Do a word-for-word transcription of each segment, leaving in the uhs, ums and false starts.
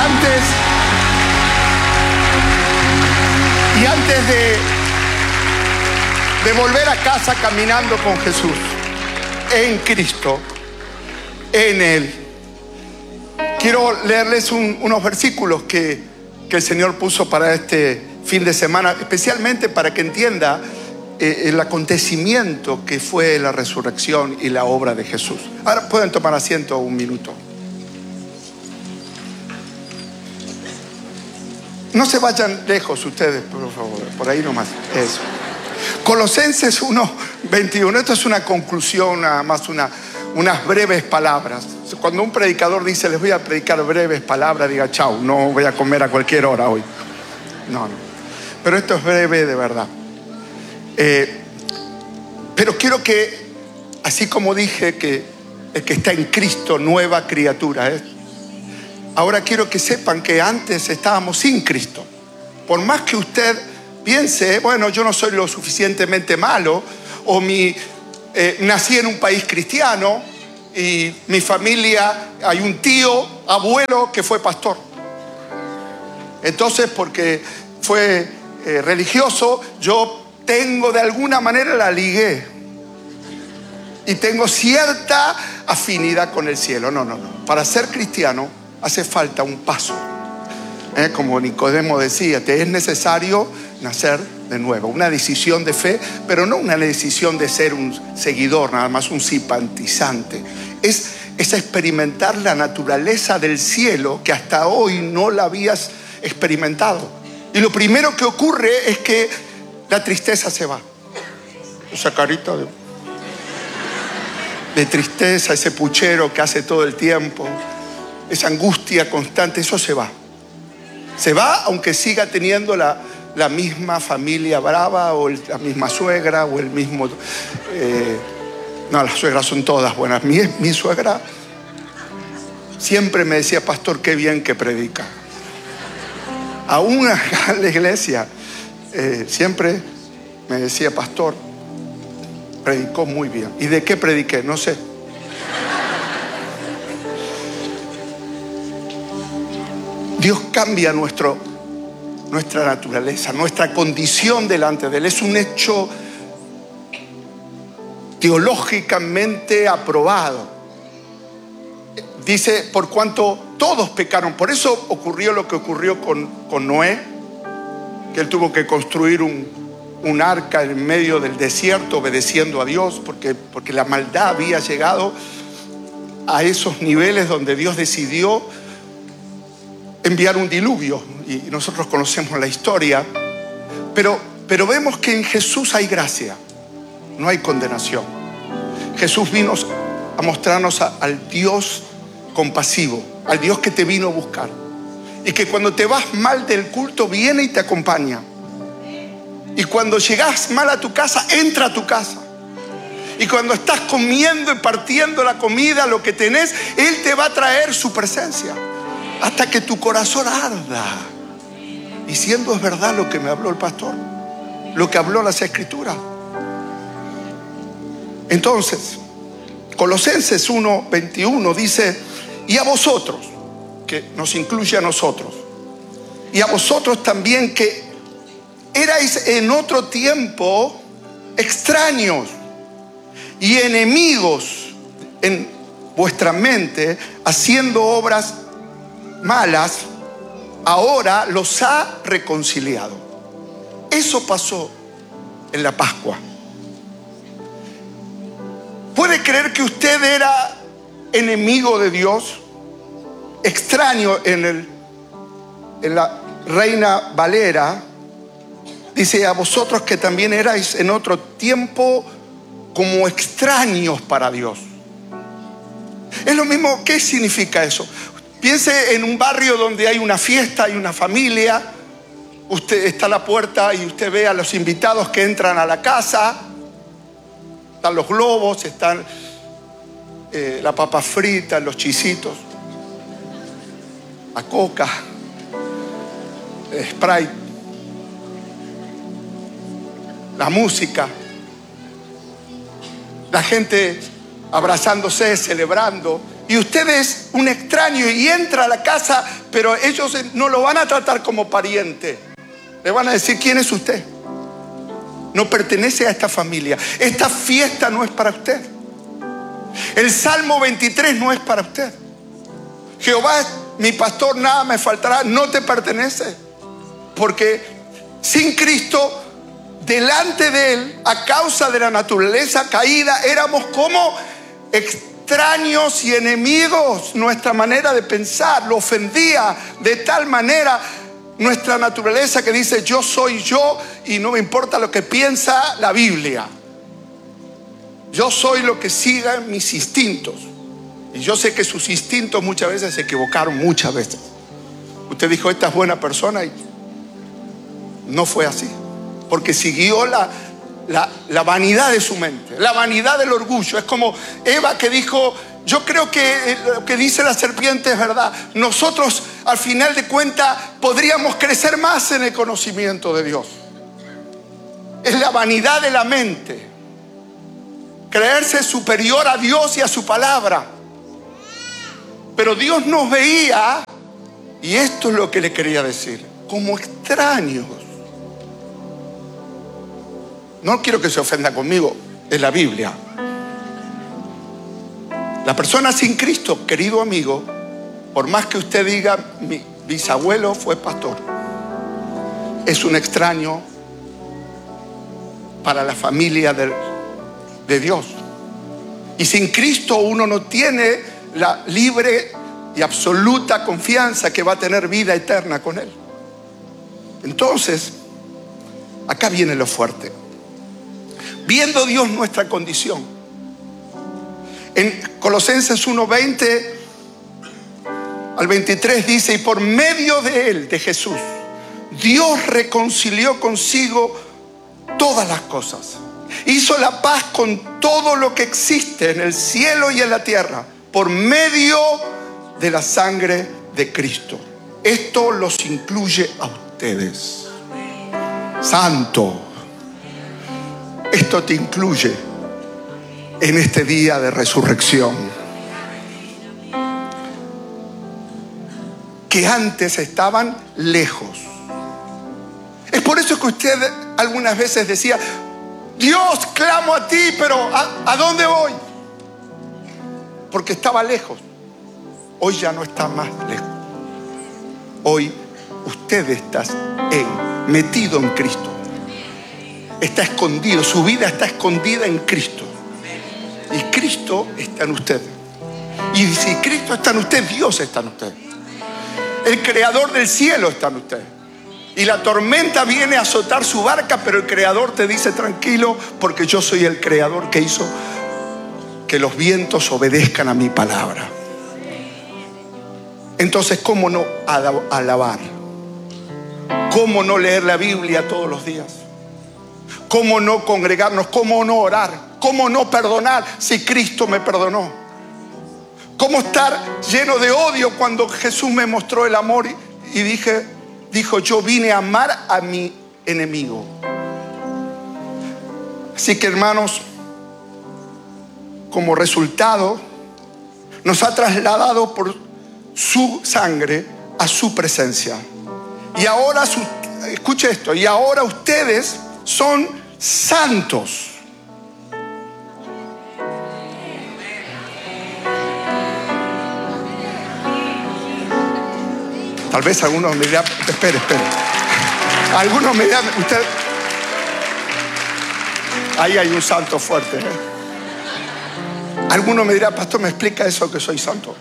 antes, y antes de, de volver a casa caminando con Jesús, en Cristo, en Él, quiero leerles un, unos versículos que, que el Señor puso para este fin de semana, especialmente para que entienda eh, el acontecimiento que fue la resurrección y la obra de Jesús. Ahora pueden tomar asiento un minuto. No se vayan lejos ustedes, por favor, por ahí nomás. Eso. Colosenses uno veintiuno, esto es una conclusión, nada más una, unas breves palabras. Cuando un predicador dice, les voy a predicar breves palabras, diga chau, no voy a comer a cualquier hora hoy. No, no. Pero esto es breve de verdad. Eh, pero quiero que, así como dije que el que está en Cristo, nueva criatura es, ahora quiero que sepan que antes estábamos sin Cristo. Por más que usted piense, bueno, yo no soy lo suficientemente malo, o mi, eh, nací en un país cristiano y mi familia, hay un tío, abuelo que fue pastor. Entonces, porque fue eh, religioso, yo tengo de alguna manera la ligué y tengo cierta afinidad con el cielo. No, no, no. Para ser cristiano hace falta un paso. ¿Eh? Como Nicodemo decía, te es necesario nacer de nuevo. Una decisión de fe, pero no una decisión de ser un seguidor, nada más un simpatizante. Es, es experimentar la naturaleza del cielo que hasta hoy no la habías experimentado. Y lo primero que ocurre es que la tristeza se va. Esa carita de, de tristeza, ese puchero que hace todo el tiempo, esa angustia constante, eso se va. Se va aunque siga teniendo la, la misma familia brava o el, la misma suegra o el mismo... Eh, no, las suegras son todas buenas. Mi, mi suegra siempre me decía, pastor, qué bien que predica. Aún acá en la iglesia, eh, siempre me decía, pastor, predicó muy bien. ¿Y de qué prediqué? No sé. Dios cambia nuestro, nuestra naturaleza, nuestra condición delante de Él. Es un hecho teológicamente aprobado. Dice, por cuanto todos pecaron. Por eso ocurrió lo que ocurrió con, con Noé, que él tuvo que construir un, un arca en medio del desierto obedeciendo a Dios, porque, porque la maldad había llegado a esos niveles donde Dios decidió enviar un diluvio, y nosotros conocemos la historia, pero, pero vemos que en Jesús hay gracia, no hay condenación. Jesús vino a mostrarnos a, al Dios compasivo, al Dios que te vino a buscar, y que cuando te vas mal del culto viene y te acompaña, y cuando llegas mal a tu casa, entra a tu casa, y cuando estás comiendo y partiendo la comida, lo que tenés, Él te va a traer su presencia hasta que tu corazón arda. Y siendo es verdad lo que me habló el pastor, lo que habló las Escrituras. Entonces, Colosenses uno veintiuno dice, y a vosotros, que nos incluye a nosotros, y a vosotros también que erais en otro tiempo extraños y enemigos en vuestra mente, haciendo obras malas, ahora los ha reconciliado. Eso pasó en la Pascua. ¿Puede creer que usted era enemigo de Dios? Extraño. En, el, en la Reina Valera dice, a vosotros que también erais en otro tiempo como extraños para Dios. Es lo mismo. ¿Qué significa eso? Piense en un barrio donde hay una fiesta, hay una familia, usted está a la puerta y usted ve a los invitados que entran a la casa, están los globos, están eh, la papa frita, los chisitos, la coca, el Sprite, la música, la gente abrazándose, celebrando. y usted es un extraño y entra a la casa, pero ellos no lo van a tratar como pariente. Le van a decir: ¿quién es usted? No pertenece a esta familia. Esta fiesta no es para usted. El Salmo veintitrés no es para usted. Jehová es mi pastor, nada me faltará. No te pertenece. Porque sin Cristo, delante de Él, a causa de la naturaleza caída, éramos como extraños y enemigos. Nuestra manera de pensar lo ofendía de tal manera nuestra naturaleza, que dice: yo soy yo y no me importa lo que piensa la Biblia. Yo soy lo que siga mis instintos. Y yo sé que sus instintos muchas veces se equivocaron, muchas veces. Usted dijo: esta es buena persona, y no fue así, porque siguió la, la, la vanidad de su mente, la vanidad del orgullo. Es como Eva, que dijo: yo creo que lo que dice la serpiente es verdad. Nosotros, al final de cuentas, podríamos crecer más en el conocimiento de Dios. Es la vanidad de la mente, creerse superior a Dios y a su palabra. Pero Dios nos veía, y esto es lo que le quería decir, como extraños. No quiero que se ofenda conmigo, es la Biblia. La persona sin Cristo, querido amigo, por más que usted diga: mi bisabuelo fue pastor, es un extraño para la familia de, de Dios. Y sin Cristo uno no tiene la libre y absoluta confianza que va a tener vida eterna con Él. Entonces, acá viene lo fuerte. Viendo Dios nuestra condición, en Colosenses uno, veinte al veintitrés dice: y por medio de Él, de Jesús, Dios reconcilió consigo todas las cosas. Hizo la paz con todo lo que existe en el cielo y en la tierra, por medio de la sangre de Cristo. Esto los incluye a ustedes. Santo, esto te incluye en este día de resurrección, que antes estaban lejos. Es por eso que usted algunas veces decía: Dios, clamo a ti, pero ¿a, a dónde voy? Porque estaba lejos. Hoy ya no está más lejos. Hoy usted está en, metido en Cristo. Está escondido, su vida está escondida en Cristo. Y Cristo está en usted. Y si Cristo está en usted, Dios está en usted. El creador del cielo está en usted. Y la tormenta viene a azotar su barca, pero el creador te dice: tranquilo, porque yo soy el creador que hizo que los vientos obedezcan a mi palabra. Entonces, ¿cómo no alabar? ¿Cómo no leer la Biblia todos los días? ¿Cómo no congregarnos? ¿Cómo no orar? ¿Cómo no perdonar si Cristo me perdonó? ¿Cómo estar lleno de odio cuando Jesús me mostró el amor y, y dije, dijo: yo vine a amar a mi enemigo? Así que, hermanos, como resultado, nos ha trasladado por su sangre a su presencia. Y ahora, su, escuche esto, y ahora ustedes son santos. Tal vez algunos me dirán: espere, espere. Algunos me dirán: usted, ahí hay un santo fuerte, ¿eh? Algunos me dirán: pastor, ¿me explica eso que soy santo?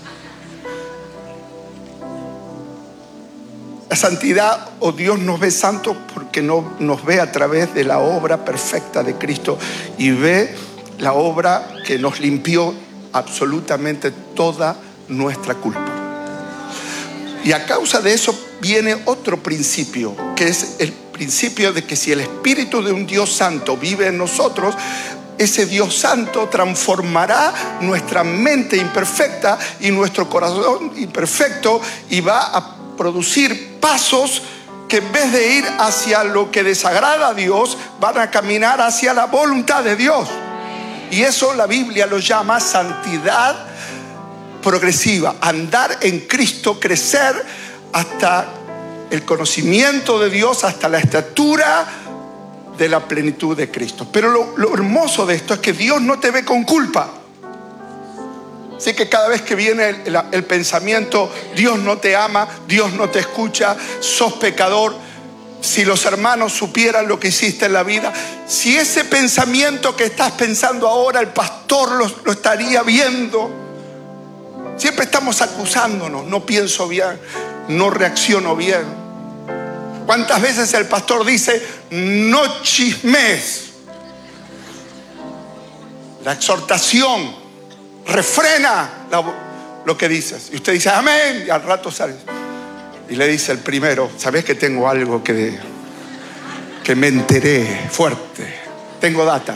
La santidad, o Dios nos ve santos porque no nos ve a través de la obra perfecta de Cristo, y ve la obra que nos limpió absolutamente toda nuestra culpa. Y a causa de eso viene otro principio, que es el principio de que si el Espíritu de un Dios santo vive en nosotros, ese Dios santo transformará nuestra mente imperfecta y nuestro corazón imperfecto, y va a producir pasos que, en vez de ir hacia lo que desagrada a Dios, van a caminar hacia la voluntad de Dios. Y eso la Biblia lo llama santidad progresiva. Andar en Cristo, crecer hasta el conocimiento de Dios, hasta la estatura de la plenitud de Cristo. Pero lo, lo hermoso de esto es que Dios no te ve con culpa. Así que cada vez que viene el, el, el pensamiento, Dios no te ama, Dios no te escucha, sos pecador, si los hermanos supieran lo que hiciste en la vida, si ese pensamiento que estás pensando ahora, el pastor lo, lo estaría viendo. Siempre estamos acusándonos, no pienso bien, no reacciono bien. ¿Cuántas veces el pastor dice, no chismes? La exhortación refrena la, lo que dices. Y usted dice, amén, y al rato sale. Y le dice el primero, ¿sabés que tengo algo que, que me enteré fuerte? Tengo data.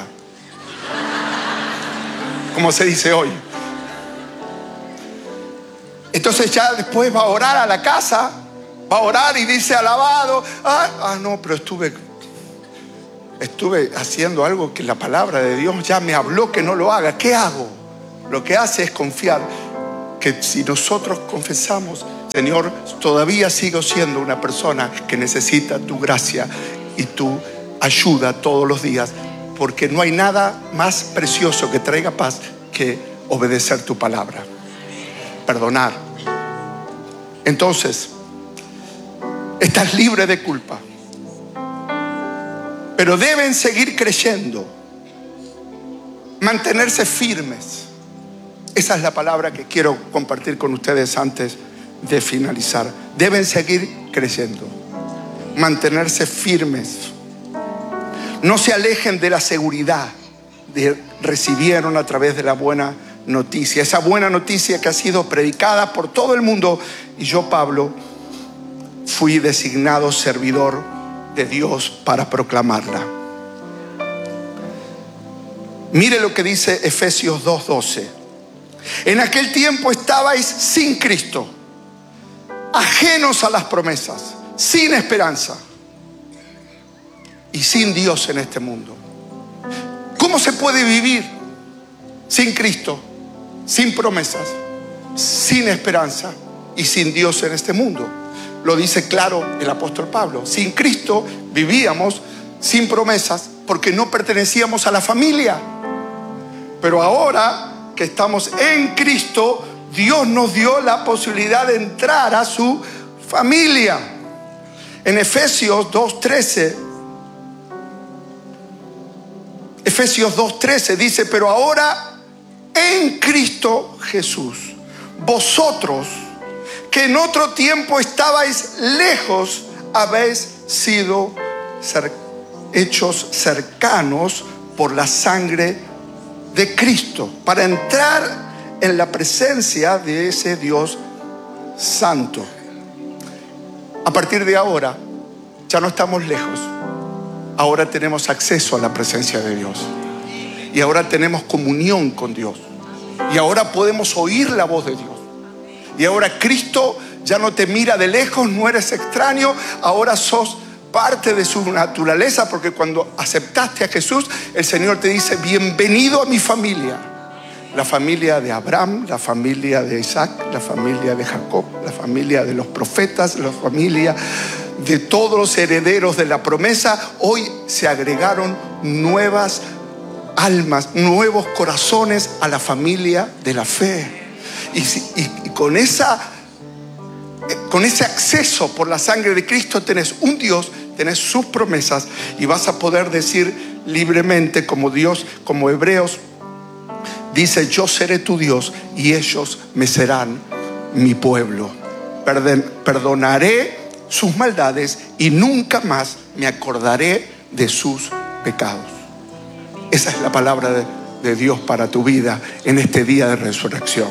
Como se dice hoy. Entonces ya después va a orar a la casa, va a orar y dice alabado. Ah, ah no, pero estuve, estuve haciendo algo que la palabra de Dios ya me habló que no lo haga. ¿Qué hago? Lo que hace es confiar que si nosotros confesamos, Señor, todavía sigo siendo una persona que necesita tu gracia y tu ayuda todos los días, porque no hay nada más precioso que traiga paz que obedecer tu palabra. Perdonar. Entonces, estás libre de culpa, pero deben seguir creyendo, mantenerse firmes. Esa es la palabra que quiero compartir con ustedes antes de finalizar. Deben seguir creyendo, mantenerse firmes. No se alejen de la seguridad que recibieron a través de la buena noticia. Esa buena noticia que ha sido predicada por todo el mundo. Y yo, Pablo, fui designado servidor de Dios para proclamarla. Mire lo que dice Efesios dos doce. En aquel tiempo estabais sin Cristo, ajenos a las promesas, sin esperanza y sin Dios en este mundo. ¿Cómo se puede vivir sin Cristo, sin promesas, sin esperanza y sin Dios en este mundo? Lo dice claro el apóstol Pablo. Sin Cristo vivíamos sin promesas porque no pertenecíamos a la familia. Pero ahora que estamos en Cristo, Dios nos dio la posibilidad de entrar a su familia. En Efesios dos trece, Efesios dos trece dice, pero ahora en Cristo Jesús, vosotros que en otro tiempo estabais lejos, habéis sido cer- hechos cercanos por la sangre de Cristo, para entrar en la presencia de ese Dios santo. A partir de ahora ya no estamos lejos, ahora tenemos acceso a la presencia de Dios y ahora tenemos comunión con Dios y ahora podemos oír la voz de Dios. Y ahora Cristo ya no te mira de lejos, no eres extraño, ahora sos parte de su naturaleza, porque cuando aceptaste a Jesús, el Señor te dice, bienvenido a mi familia. La familia de Abraham, la familia de Isaac, la familia de Jacob, la familia de los profetas, la familia de todos los herederos de la promesa. Hoy se agregaron nuevas almas, nuevos corazones a la familia de la fe. Y, y, y con esa, con ese acceso por la sangre de Cristo tenés un Dios, tenés sus promesas y vas a poder decir libremente como Dios, como Hebreos dice, yo seré tu Dios y ellos me serán mi pueblo. Perdon, perdonaré sus maldades y nunca más me acordaré de sus pecados. Esa es la palabra de, de Dios para tu vida en este día de resurrección.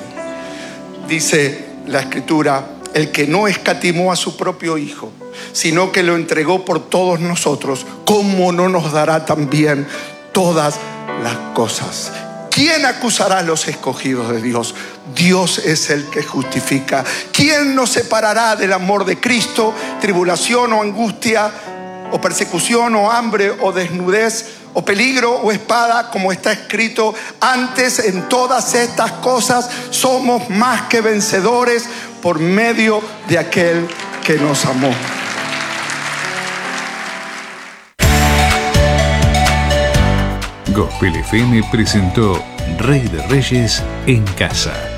Dice la Escritura, el que no escatimó a su propio Hijo, sino que lo entregó por todos nosotros, ¿cómo no nos dará también todas las cosas? ¿Quién acusará a los escogidos de Dios? Dios es el que justifica. ¿Quién nos separará del amor de Cristo? Tribulación o angustia, o persecución o hambre o desnudez o peligro o espada, como está escrito: antes en todas estas cosas somos más que vencedores por medio de aquel que nos amó. Gospel F M presentó Rey de Reyes en Casa.